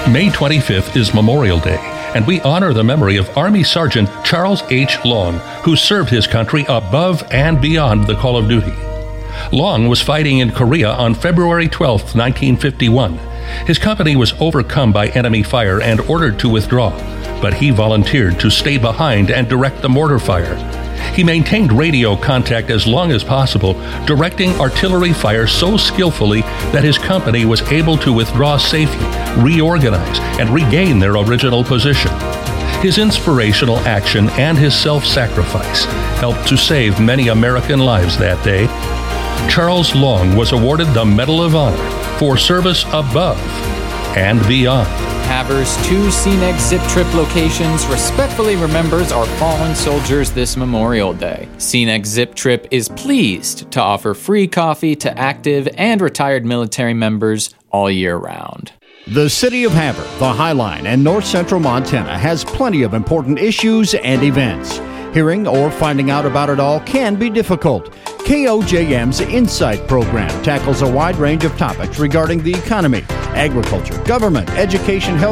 May 25th is Memorial Day, and we honor the memory of Army Sergeant Charles H. Long, who served his country above and beyond the call of duty. Long was fighting in Korea on February 12, 1951. His company was overcome by enemy fire and ordered to withdraw, but he volunteered to stay behind and direct the mortar fire. He maintained radio contact as long as possible, directing artillery fire so skillfully that his company was able to withdraw safely, reorganize, and regain their original position. His inspirational action and his self-sacrifice helped to save many American lives that day. Charles Long was awarded the Medal of Honor for service above and beyond. Havre's 2 CNEG Zip Trip locations respectfully remembers our fallen soldiers this Memorial Day. CNEG Zip Trip is pleased to offer free coffee to active and retired military members all year round. The City of Havre, the Highline, and North Central Montana has plenty of important issues and events. Hearing or finding out about it all can be difficult. KOJM's Insight program tackles a wide range of topics regarding the economy, agriculture, government, education, health,